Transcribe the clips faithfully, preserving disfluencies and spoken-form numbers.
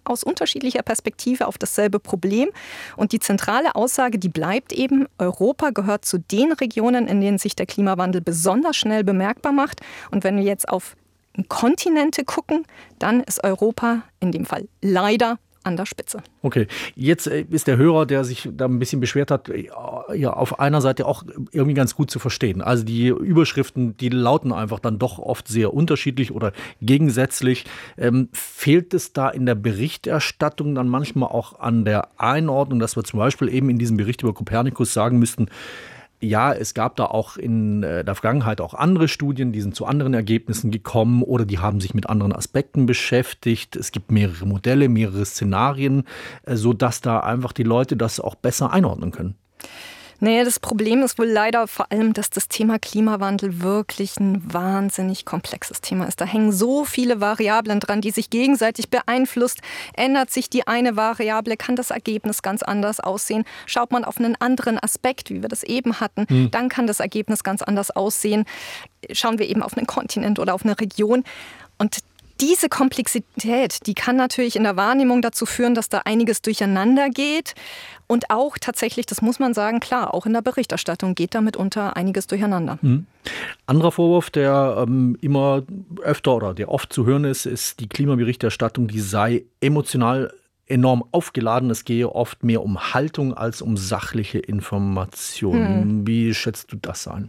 aus unterschiedlicher Perspektive auf dasselbe Problem. Und die zentrale Aussage, die bleibt eben, Europa gehört zu den Regionen, in denen sich der Klimawandel besonders schnell bemerkbar macht. Und wenn wir jetzt auf Kontinente gucken, dann ist Europa in dem Fall leider an der Spitze. Okay, jetzt ist der Hörer, der sich da ein bisschen beschwert hat, ja auf einer Seite auch irgendwie ganz gut zu verstehen. Also die Überschriften, die lauten einfach dann doch oft sehr unterschiedlich oder gegensätzlich. Ähm, fehlt es da in der Berichterstattung dann manchmal auch an der Einordnung, dass wir zum Beispiel eben in diesem Bericht über Kopernikus sagen müssten, ja, es gab da auch in der Vergangenheit auch andere Studien, die sind zu anderen Ergebnissen gekommen oder die haben sich mit anderen Aspekten beschäftigt. Es gibt mehrere Modelle, mehrere Szenarien, sodass da einfach die Leute das auch besser einordnen können. Naja, das Problem ist wohl leider vor allem, dass das Thema Klimawandel wirklich ein wahnsinnig komplexes Thema ist. Da hängen so viele Variablen dran, die sich gegenseitig beeinflussen. Ändert sich die eine Variable, kann das Ergebnis ganz anders aussehen. Schaut man auf einen anderen Aspekt, wie wir das eben hatten, hm. dann kann das Ergebnis ganz anders aussehen. Schauen wir eben auf einen Kontinent oder auf eine Region. Und diese Komplexität, die kann natürlich in der Wahrnehmung dazu führen, dass da einiges durcheinander geht. Und auch tatsächlich, das muss man sagen, klar, auch in der Berichterstattung geht da mitunter einiges durcheinander. Mhm. Anderer Vorwurf, der ähm, immer öfter oder der oft zu hören ist, ist die Klimaberichterstattung, die sei emotional enorm aufgeladen. Es gehe oft mehr um Haltung als um sachliche Informationen. Hm. Wie schätzt du das ein?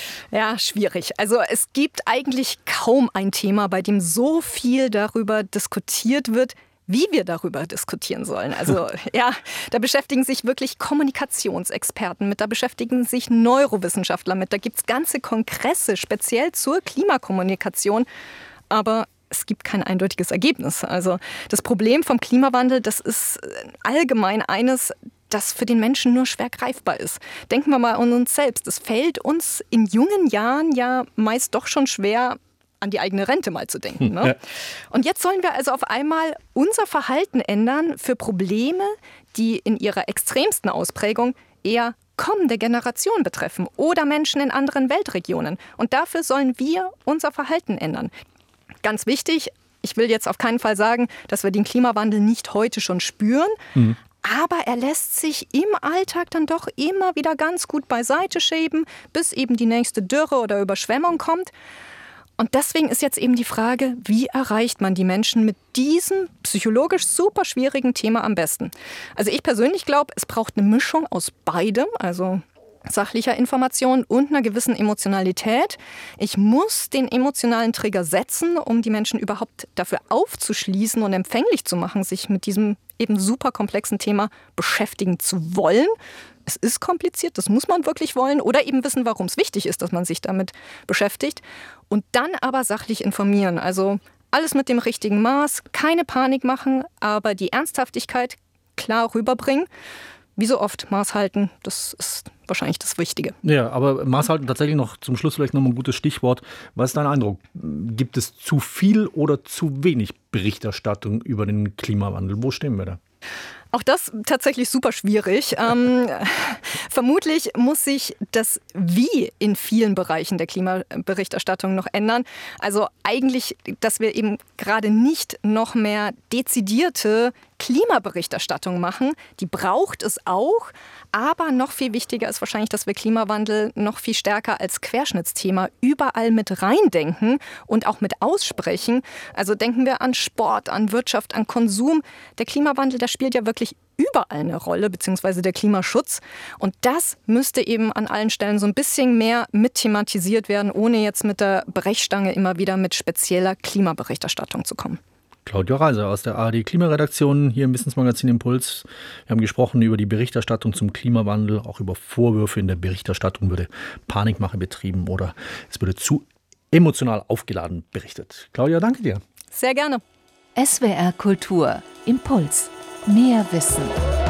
Ja, schwierig. Also es gibt eigentlich kaum ein Thema, bei dem so viel darüber diskutiert wird, wie wir darüber diskutieren sollen. Also ja, da beschäftigen sich wirklich Kommunikationsexperten mit, da beschäftigen sich Neurowissenschaftler mit, da gibt es ganze Kongresse speziell zur Klimakommunikation. Aber es gibt kein eindeutiges Ergebnis. Also das Problem vom Klimawandel, das ist allgemein eines, das für den Menschen nur schwer greifbar ist. Denken wir mal an uns selbst. Es fällt uns in jungen Jahren ja meist doch schon schwer, an die eigene Rente mal zu denken. Ne? Ja. Und jetzt sollen wir also auf einmal unser Verhalten ändern für Probleme, die in ihrer extremsten Ausprägung eher kommende Generationen betreffen oder Menschen in anderen Weltregionen. Und dafür sollen wir unser Verhalten ändern. Ganz wichtig, ich will jetzt auf keinen Fall sagen, dass wir den Klimawandel nicht heute schon spüren, mhm. aber er lässt sich im Alltag dann doch immer wieder ganz gut beiseite schieben, bis eben die nächste Dürre oder Überschwemmung kommt. Und deswegen ist jetzt eben die Frage, wie erreicht man die Menschen mit diesem psychologisch super schwierigen Thema am besten? Also ich persönlich glaube, es braucht eine Mischung aus beidem, also sachlicher Information und einer gewissen Emotionalität. Ich muss den emotionalen Trigger setzen, um die Menschen überhaupt dafür aufzuschließen und empfänglich zu machen, sich mit diesem eben super komplexen Thema beschäftigen zu wollen. Es ist kompliziert, das muss man wirklich wollen oder eben wissen, warum es wichtig ist, dass man sich damit beschäftigt. Und dann aber sachlich informieren. Also alles mit dem richtigen Maß, keine Panik machen, aber die Ernsthaftigkeit klar rüberbringen. Wie so oft, Maß halten, das ist wahrscheinlich das Wichtige. Ja, aber Maß halten tatsächlich noch zum Schluss vielleicht noch mal ein gutes Stichwort. Was ist dein Eindruck? Gibt es zu viel oder zu wenig Berichterstattung über den Klimawandel? Wo stehen wir da? Auch das tatsächlich super schwierig. Ähm, vermutlich muss sich das Wie in vielen Bereichen der Klimaberichterstattung noch ändern. Also eigentlich, dass wir eben gerade nicht noch mehr dezidierte Klimaberichterstattung machen. Die braucht es auch. Aber noch viel wichtiger ist wahrscheinlich, dass wir Klimawandel noch viel stärker als Querschnittsthema überall mit reindenken und auch mit aussprechen. Also denken wir an Sport, an Wirtschaft, an Konsum. Der Klimawandel, der spielt ja wirklich überall eine Rolle, beziehungsweise der Klimaschutz. Und das müsste eben an allen Stellen so ein bisschen mehr mit thematisiert werden, ohne jetzt mit der Brechstange immer wieder mit spezieller Klimaberichterstattung zu kommen. Claudia Reiser aus der A R D-Klimaredaktion hier im Wissensmagazin Impuls. Wir haben gesprochen über die Berichterstattung zum Klimawandel, auch über Vorwürfe in der Berichterstattung, würde Panikmache betrieben oder es würde zu emotional aufgeladen berichtet. Claudia, danke dir. Sehr gerne. S W R Kultur, Impuls, mehr Wissen.